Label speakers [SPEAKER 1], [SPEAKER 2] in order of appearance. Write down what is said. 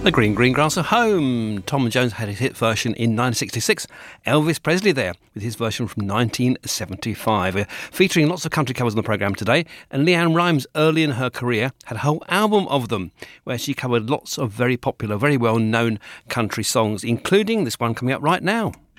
[SPEAKER 1] The Green Green Grass of Home. Tom Jones had his hit version in 1966. Elvis Presley there with his version from 1975. Featuring lots of country covers on the programme today. And Leanne Rimes, early in her career, had a whole album of them where she covered lots of very popular, very well-known country songs, including this one coming up right now.